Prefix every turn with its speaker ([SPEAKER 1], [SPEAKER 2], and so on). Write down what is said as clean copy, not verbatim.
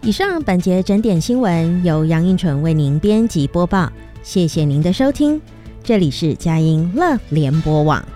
[SPEAKER 1] 以上本节整点新闻由杨映纯为您编辑播报，谢谢您的收听，这里是佳音 Love 联播网。